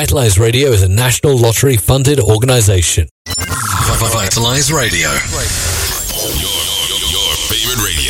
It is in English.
Vitalize Radio is a National Lottery-funded organization. Vitalize Radio. Your favorite radio.